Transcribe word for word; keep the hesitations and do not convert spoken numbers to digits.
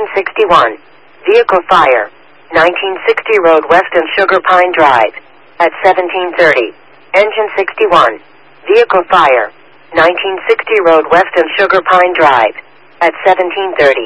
sixty-one. Vehicle fire. nineteen sixty Road West and Sugar Pine Drive. At seventeen thirty. Engine sixty-one. Vehicle fire. nineteen sixty Road West and Sugar Pine Drive. At seventeen thirty.